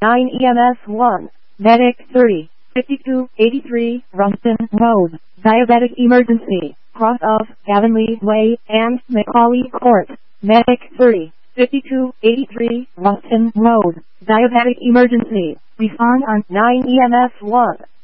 9 EMS 1, Medic 30, 5283, Ruston Road, Diabetic Emergency, cross of Avonlea Way and Macaulay Court, Medic 30, 5283, Ruston Road, Diabetic Emergency, respond on 9 EMS 1.